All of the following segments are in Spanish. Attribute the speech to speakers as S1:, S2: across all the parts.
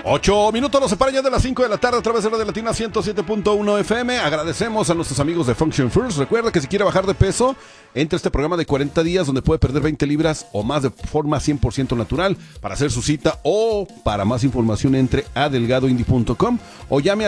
S1: 8 minutos nos separan ya de las 5 de la tarde a través de Radio Latina 107.1 FM. Agradecemos a nuestros amigos de Function First. Recuerda que si quiere bajar de peso, entre este programa de 40 días donde puede perder 20 libras o más de forma 100% natural. Para hacer su cita o para más información entre a delgadoindie.com o llame al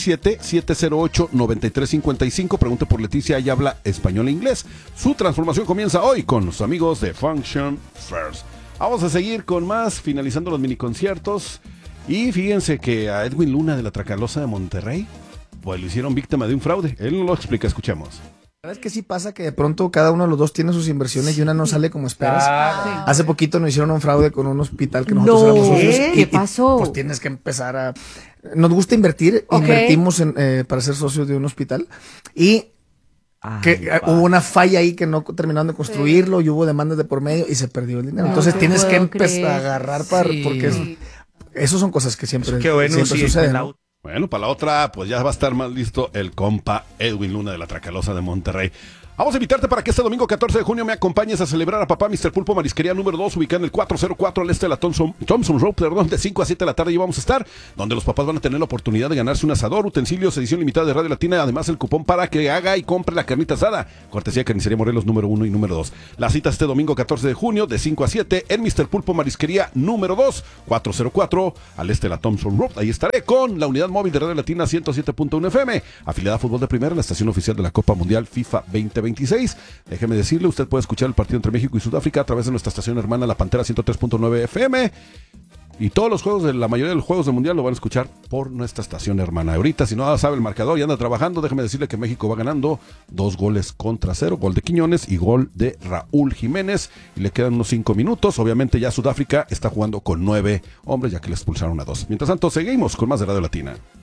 S1: 317-708-9355. Pregunte por Leticia, ella habla español e inglés. Su transformación comienza hoy con los amigos de Function First. Vamos a seguir con más, finalizando los mini conciertos. Y fíjense que a Edwin Luna de la Tracalosa de Monterrey, pues lo hicieron víctima de un fraude. Él no lo explica, escuchemos.
S2: La verdad es que sí pasa que de pronto cada uno de los dos tiene sus inversiones y una no sale como esperas. Hace poquito nos hicieron un fraude con un hospital que nosotros éramos socios.
S3: ¿Qué pasó?
S2: Pues tienes que empezar a... Nos gusta invertir, invertimos para ser socios de un hospital y... hubo una falla ahí que no terminaron de construirlo y hubo demandas de por medio y se perdió el dinero. Entonces tienes que empezar a agarrar porque esos son cosas que siempre suceden, ¿no?
S1: Bueno, para la otra, pues ya va a estar más listo el compa Edwin Luna de la Tracalosa de Monterrey. Vamos a invitarte para que este domingo 14 de junio me acompañes a celebrar a papá Mr. Pulpo Marisquería número 2, ubicada en el 404 al este de la Thompson Road, de 5 a 7 de la tarde y vamos a estar, donde los papás van a tener la oportunidad de ganarse un asador, utensilios, edición limitada de Radio Latina, además el cupón para que haga y compre la carnita asada, cortesía Carnicería Morelos número 1 y número 2. La cita este domingo 14 de junio, de 5 a 7, en Mr. Pulpo Marisquería número 2, 404 al este de la Thompson Road. Ahí estaré con la unidad móvil de Radio Latina 107.1 FM, afiliada a Fútbol de Primera, en la estación oficial de la Copa Mundial FIFA 2026. Déjeme decirle, usted puede escuchar el partido entre México y Sudáfrica a través de nuestra estación hermana La Pantera 103.9 FM. Y todos los juegos, la mayoría de los juegos del Mundial lo van a escuchar por nuestra estación hermana. Ahorita, si no sabe el marcador y anda trabajando, déjeme decirle que México va ganando 2-0, gol de Quiñones y gol de Raúl Jiménez. Y le quedan unos 5 minutos. Obviamente ya Sudáfrica está jugando con 9 hombres, ya que le expulsaron a 2. Mientras tanto, seguimos con más de Radio Latina.